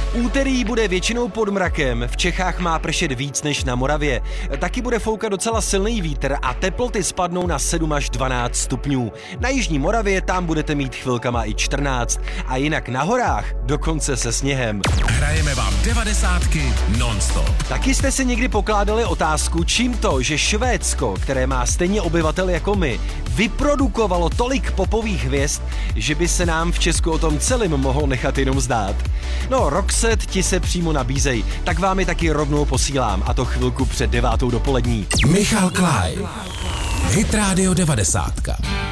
Úterý bude většinou pod mrakem, v Čechách má pršet víc než na Moravě. Taky bude foukat docela silný vítr a teploty spadnou na 7 až 12 stupňů. Na jižní Moravě tam budete mít chvilkama i 14 a jinak na horách dokonce se sněhem. Hrajeme vám 90 non-stop. Taky jste si někdy pokládali otázku, čím to, že Švédsko, které má stejně obyvatel jako my, vyprodukovalo tolik popových hvězd, že by se nám v Česku o tom celým mohlo nechat jenom zdát. No, Roxette ti se přímo nabízej, tak vám je taky rovnou posílám, a to chvilku před 9 dopolední. Michal Klaj. Hit Radio 90.